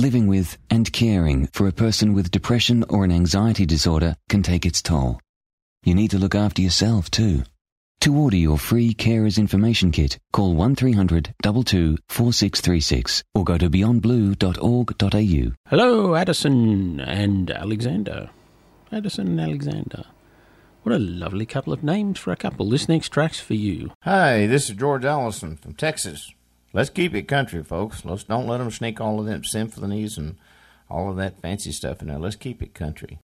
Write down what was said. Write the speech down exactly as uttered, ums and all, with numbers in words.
living with and caring for a person with depression or an anxiety disorder can take its toll. You need to look after yourself too. To order your free Carers Information Kit, call one three hundred two two four six three six or go to beyond blue dot org dot a u. Hello, Addison and Alexander. Addison and Alexander. What a lovely couple of names for a couple. This next track's for you. Hi, this is George Allison from Texas. Let's keep it country, folks. Let's don't let them sneak all of them symphonies and all of that fancy stuff in there. Let's keep it country.